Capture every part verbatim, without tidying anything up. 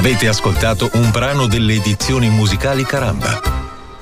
Avete ascoltato un brano delle edizioni musicali Caramba.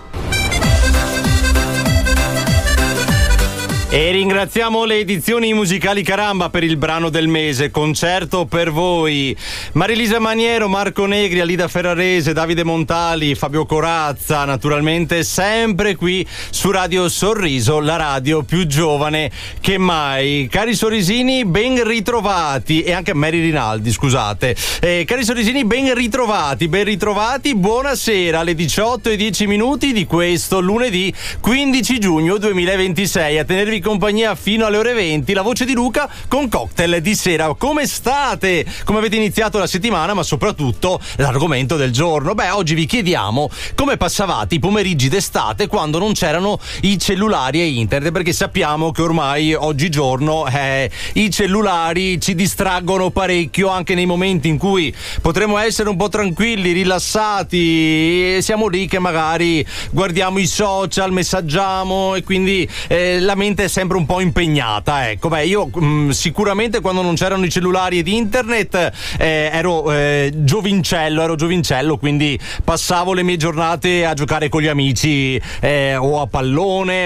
E ringraziamo le edizioni musicali Caramba per il brano del mese, Concerto per voi. Marilisa Maniero, Marco Negri, Alida Ferrarese, Davide Montali, Fabio Corazza, naturalmente sempre qui su Radio Sorriso, la radio più giovane che mai. Cari sorrisini, ben ritrovati, e anche Mary Rinaldi, scusate. Eh, cari sorrisini, ben ritrovati, ben ritrovati, buonasera alle diciotto e dieci minuti di questo lunedì quindici giugno duemilaventisei. A tenervi compagnia fino alle ore venti, la voce di Luca con Cocktail di sera. Come state? Come avete iniziato la settimana, ma soprattutto l'argomento del giorno? Beh, oggi vi chiediamo come passavate i pomeriggi d'estate quando non c'erano i cellulari e internet, perché sappiamo che ormai oggigiorno eh, i cellulari ci distraggono parecchio anche nei momenti in cui potremmo essere un po' tranquilli, rilassati, e siamo lì che magari guardiamo i social, messaggiamo, e quindi eh, la mente è sempre un po' impegnata. Ecco, beh, io mh, sicuramente quando non c'erano i cellulari ed internet eh, ero eh, giovincello, ero giovincello, quindi passavo le mie giornate a giocare con gli amici eh, o a pallone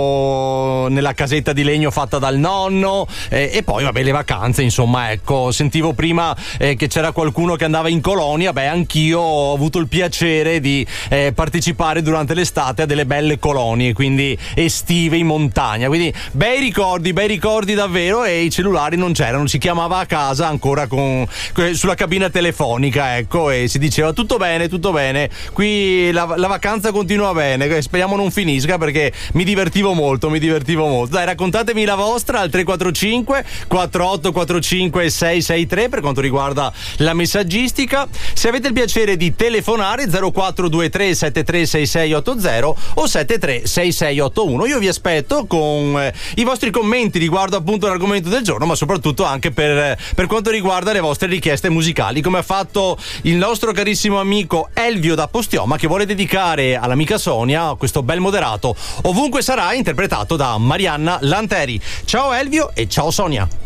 o nella casetta di legno fatta dal nonno, eh, e poi vabbè le vacanze, insomma, ecco, sentivo prima eh, che c'era qualcuno che andava in colonia. Beh, anch'io ho avuto il piacere di eh, partecipare durante l'estate a delle belle colonie, quindi estive in montagna, quindi bei ricordi, bei ricordi davvero. E i cellulari non c'erano, si chiamava a casa ancora con, sulla cabina telefonica, ecco, e si diceva tutto bene, tutto bene, qui la, la vacanza continua bene, speriamo non finisca, perché mi divertivo molto, mi divertivo molto. Dai, raccontatemi la vostra al tre quattro cinque quattro otto quattro cinque sei sei tre per quanto riguarda la messaggistica. Se avete il piacere di telefonare, zero quattro due tre sette tre sei sei otto zero o sette tre sei sei otto uno. Io vi aspetto con eh, i vostri commenti riguardo appunto l'argomento del giorno, ma soprattutto anche per, per quanto riguarda le vostre richieste musicali, come ha fatto il nostro carissimo amico Elvio da Postioma, che vuole dedicare all'amica Sonia questo bel moderato Ovunque sarà, interpretato da Marianna Lanteri. Ciao Elvio e ciao Sonia.